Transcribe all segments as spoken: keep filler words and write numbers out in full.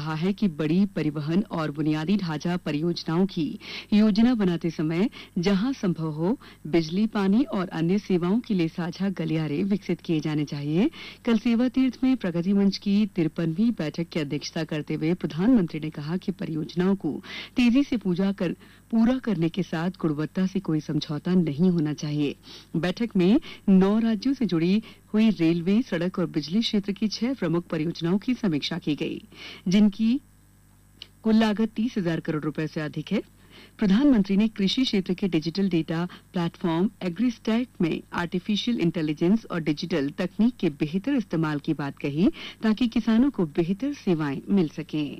कहा है कि बड़ी परिवहन और बुनियादी ढांचा परियोजनाओं की योजना बनाते समय जहां संभव हो बिजली, पानी और अन्य सेवाओं के लिए साझा गलियारे विकसित किए जाने चाहिए। कल सेवा तीर्थ में प्रगति मंच की तिरपनवीं बैठक की अध्यक्षता करते हुए प्रधानमंत्री ने कहा कि परियोजनाओं को तेजी से पूजा कर पूरा करने के साथ गुणवत्ता से कोई समझौता नहीं होना चाहिए। बैठक में नौ राज्यों से जुड़ी हुई रेलवे, सड़क और बिजली क्षेत्र की छह प्रमुख परियोजनाओं की समीक्षा की गई, जिनकी कुल लागत तीस हजार करोड़ रुपए से अधिक है। प्रधानमंत्री ने कृषि क्षेत्र के डिजिटल डेटा प्लेटफॉर्म एग्रीस्टैक में आर्टिफिशियल इंटेलिजेंस और डिजिटल तकनीक के बेहतर इस्तेमाल की बात कही, ताकि किसानों को बेहतर सेवाएं मिल सकें।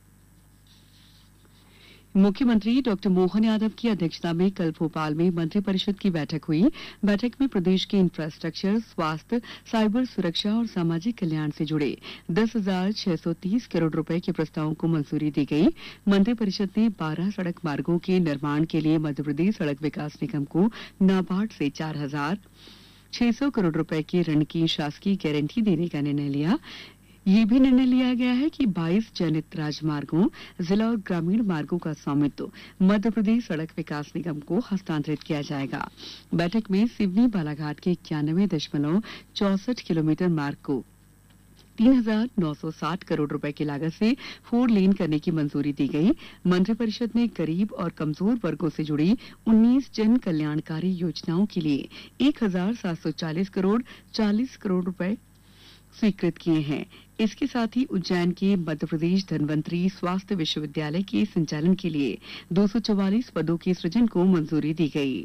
मुख्यमंत्री डॉक्टर मोहन यादव की अध्यक्षता में कल भोपाल में मंत्रिपरिषद की बैठक हुई। बैठक में प्रदेश के इंफ्रास्ट्रक्चर, स्वास्थ्य, साइबर सुरक्षा और सामाजिक कल्याण से जुड़े दस हजार छह सौ तीस करोड़ रुपए के प्रस्तावों को मंजूरी दी गई। मंत्रिपरिषद ने बारह सड़क मार्गों के निर्माण के लिए मध्यप्रदेश सड़क विकास निगम को नाबार्ड से चार हजार छह सौ करोड़ रुपए के ऋण की शासकीय गारंटी देने का निर्णय लिया। ये भी निर्णय लिया गया है कि बाईस चयनित राजमार्गों, जिला और ग्रामीण मार्गों का स्वामित्व मध्य प्रदेश सड़क विकास निगम को हस्तांतरित किया जाएगा। बैठक में सिवनी बालाघाट के इक्यानवे दशमलव चौसठ किलोमीटर मार्ग को तीन हजार नौ सौ साठ करोड़ रुपए की लागत से फोर लेन करने की मंजूरी दी गई। मंत्रिपरिषद ने गरीब और कमजोर वर्गों से जुड़ी उन्नीस जन कल्याणकारी योजनाओं के लिए एक हजार सात सौ चालीस करोड़ चालीस करोड़ रुपए स्वीकृत किए हैं। इसके साथ ही उज्जैन के मध्य प्रदेश धन्वंतरी स्वास्थ्य विश्वविद्यालय के संचालन के लिए दो सौ चौवालीस पदों के सृजन को मंजूरी दी गई।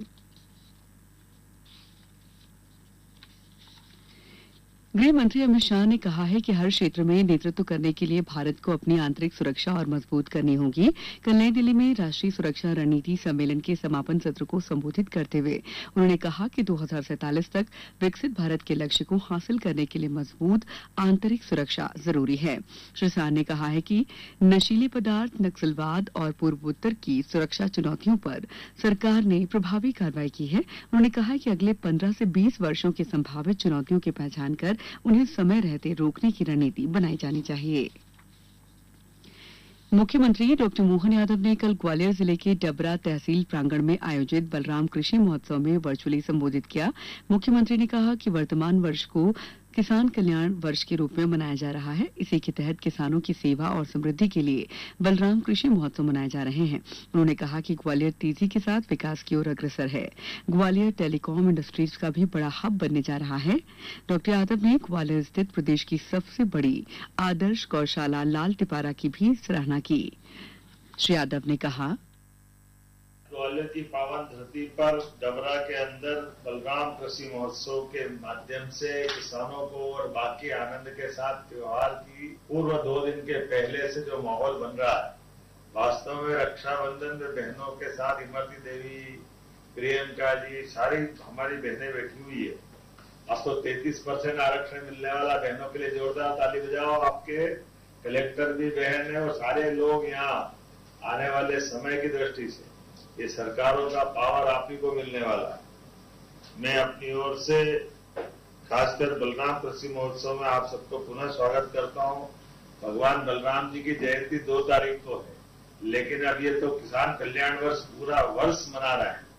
गृह मंत्री अमित शाह ने कहा है कि हर क्षेत्र में नेतृत्व करने के लिए भारत को अपनी आंतरिक सुरक्षा और मजबूत करनी होगी। कल नई दिल्ली में राष्ट्रीय सुरक्षा रणनीति सम्मेलन के समापन सत्र को संबोधित करते हुए उन्होंने कहा कि दो हजार सैंतालीस तक विकसित भारत के लक्ष्य को हासिल करने के लिए मजबूत आंतरिक सुरक्षा जरूरी है। श्री शाह ने कहा है कि नशीले पदार्थ, नक्सलवाद और पूर्वोत्तर की सुरक्षा चुनौतियों पर सरकार ने प्रभावी कार्रवाई की है। उन्होंने कहा कि अगले पंद्रह से बीस वर्षों की संभावित चुनौतियों की पहचान कर उन्हें समय रहते रोकने की रणनीति बनाई जानी चाहिए। मुख्यमंत्री डॉक्टर मोहन यादव ने कल ग्वालियर जिले के डबरा तहसील प्रांगण में आयोजित बलराम कृषि महोत्सव में वर्चुअली संबोधित किया। मुख्यमंत्री ने कहा कि वर्तमान वर्ष को किसान कल्याण वर्ष के रूप में मनाया जा रहा है। इसी के तहत किसानों की सेवा और समृद्धि के लिए बलराम कृषि महोत्सव मनाए जा रहे हैं। उन्होंने कहा कि ग्वालियर तेजी के साथ विकास की ओर अग्रसर है। ग्वालियर टेलीकॉम इंडस्ट्रीज का भी बड़ा हब बनने जा रहा है। डॉक्टर यादव ने ग्वालियर स्थित प्रदेश की सबसे बड़ी आदर्श गौशाला लाल टिपारा की भी सराहना की। श्री यादव ने कहा, ग्वालियर की पावन धरती पर डबरा के अंदर बलराम कृषि महोत्सव के माध्यम से किसानों को और बाकी आनंद के साथ त्योहार की पूर्व दो दिन के पहले से जो माहौल बन रहा है, वास्तव में रक्षाबंधन में बहनों के साथ इमरती देवी, प्रियंका जी, सारी हमारी बहनें बैठी हुई है। अब तो तैतीस परसेंट आरक्षण मिलने वाला, बहनों के लिए जोरदार ताली बजाओ। आपके कलेक्टर भी बहन है और सारे लोग यहाँ आने वाले समय की दृष्टि से ये सरकारों का पावर आप ही को मिलने वाला है। मैं अपनी ओर से खासकर बलराम कृषि महोत्सव में आप सबको पुनः स्वागत करता हूँ। भगवान बलराम जी की जयंती दो तारीख को है, लेकिन अब ये तो किसान कल्याण वर्ष पूरा वर्ष मना रहे हैं।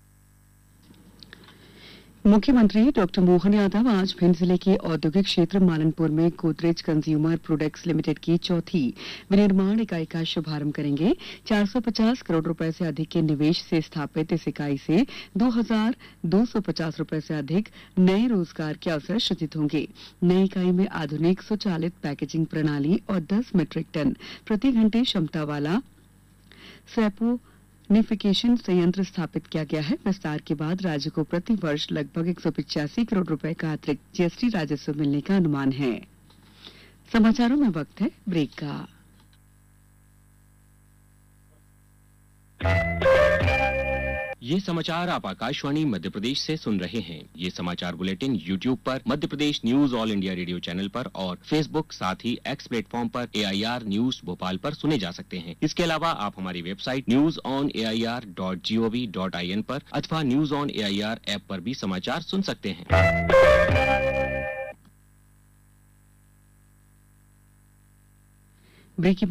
मुख्यमंत्री डॉक्टर मोहन यादव आज भिंड जिले के औद्योगिक क्षेत्र मालनपुर में गोदरेज कंज्यूमर प्रोडक्ट्स लिमिटेड की चौथी विनिर्माण इकाई का शुभारंभ करेंगे। चार सौ पचास करोड़ रुपए से अधिक के निवेश से स्थापित इस इकाई से दो हजार दो सौ पचास रुपए से अधिक नए रोजगार के अवसर सृजित होंगे। नई इकाई में आधुनिक स्वचालित पैकेजिंग प्रणाली और दस मीट्रिक टन प्रति घंटे क्षमता वाला सैपो निफिकेशन संयंत्र स्थापित किया गया है। विस्तार के बाद राज्य को प्रति वर्ष लगभग एक सौ पिचासी करोड़ रुपए का अतिरिक्त जीएसटी राजस्व मिलने का अनुमान है। समाचारों में वक्त है ब्रेक का। ये समाचार आप आकाशवाणी मध्य प्रदेश से सुन रहे हैं। ये समाचार बुलेटिन यूट्यूब पर Madhya Pradesh news all India radio channel पर और फेसबुक साथ ही एक्स प्लेटफॉर्म पर एआईआर न्यूज भोपाल पर सुने जा सकते हैं। इसके अलावा आप हमारी website news on AIR dot gov dot IN पर अथवा न्यूज ऑन एआईआर ऐप पर भी समाचार सुन सकते हैं। ब्रेक